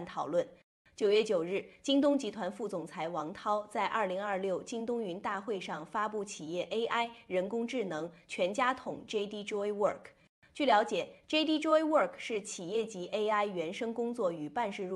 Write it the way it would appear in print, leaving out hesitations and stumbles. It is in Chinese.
讨论。9月9日，京东集团副总裁王涛在2026京东云大会上发布企业 AI 人工智能全家桶 JD Joy Work。据了解 ，JD Joy Work 是企业级 AI 原生工作与办事